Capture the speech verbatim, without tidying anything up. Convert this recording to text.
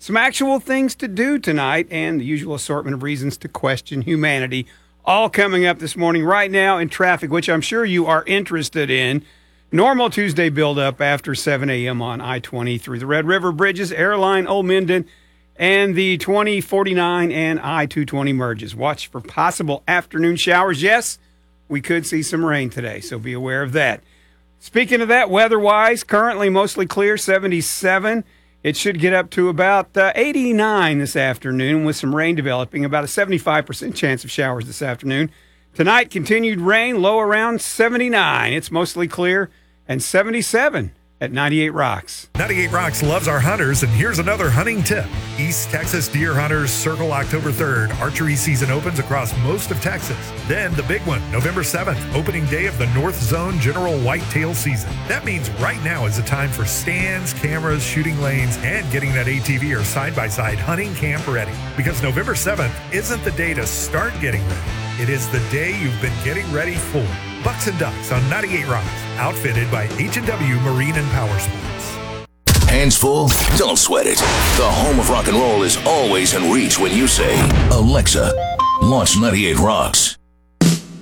some actual things to do tonight, and the usual assortment of reasons to question humanity. All coming up this morning right now in traffic, which I'm sure you are interested in. Normal Tuesday buildup after seven a.m. on I twenty through the Red River Bridges, Airline, Old Minden, and the twenty forty-nine and I two twenty merges. Watch for possible afternoon showers. Yes, we could see some rain today, so be aware of that. Speaking of that, weather-wise, currently mostly clear, seventy-seven. It should get up to about uh, eighty-nine this afternoon with some rain developing, about a seventy-five percent chance of showers this afternoon. Tonight, continued rain, low around seventy-nine. It's mostly clear, and seventy-seven at ninety-eight Rocks. ninety-eight Rocks loves our hunters, and here's another hunting tip. East Texas deer hunters circle October third. Archery season opens across most of Texas. Then the big one, November seventh, opening day of the North Zone General Whitetail season. That means right now is the time for stands, cameras, shooting lanes, and getting that A T V or side-by-side hunting camp ready. Because November seventh isn't the day to start getting ready. It is the day you've been getting ready for. Bucks and Ducks on ninety-eight Rocks, outfitted by H and W Marine and Power Sports. Hands full? Don't sweat it. The home of rock and roll is always in reach when you say, Alexa, launch ninety-eight Rocks.